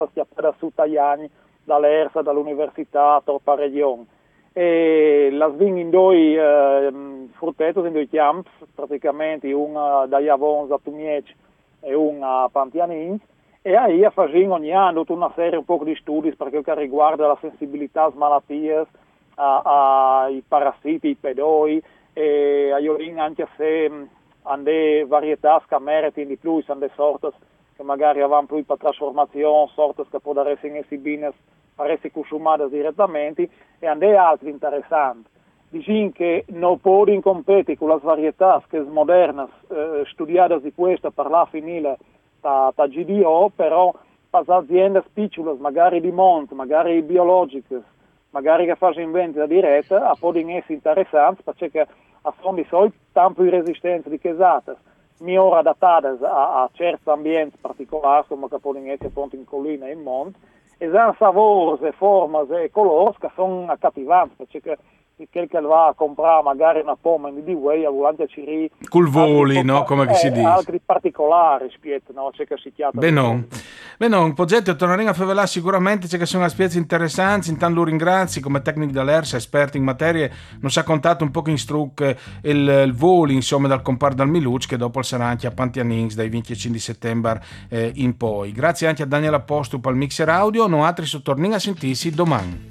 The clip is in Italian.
da Sutaiani, dall'ERSA, dall'Università, Torpa Regione. E la svin in due fruttetos, in due camps, praticamente un da Javons a Tumiec e un a Pantianins, e ahí facciamo ogni anno tutta una serie un po' di studi per quel che riguarda la sensibilità alle malattie, ai parassiti, ai pedoi, e a Iorin anche se hanno varietà che meritano di più, sono delle sorti che magari avranno più per trasformazione, sorti che possono essere esibite per essere consumate direttamente, e hanno altri interessanti. Diciamo che non possono competere con le varietà che sono moderne, studiate di questa per la finire da GDO, però per le aziende piccole, magari di monte, magari biologiche, magari che fanno vendita diretta, possono essere interessanti perché sono di solito tanto più resistenti di quesate, miglior adattate a certi ambienti particolari, come che possono essere appunto in collina e in monte, e hanno sapori, forme e colori che sono accattivanti, perché quel che va a comprare magari una pomma in di way, a volante ci Col voli, no? Come si dice. altri particolari, spiet, no? C'è che si chiama Beh di non, solito. beh non, Poggetto torneremo a favelare sicuramente, c'è che sono specie interessanti, intanto lo ringrazi come tecnico dall'ERSA, esperto in materie, non si è contato un po' in struc il volo insomma dal compar dal Miluc che dopo sarà anche a Pantianins dai 25 di settembre in poi. Grazie anche a Daniela Postup al mixer audio, noi altri torniamo a sentirsi domani.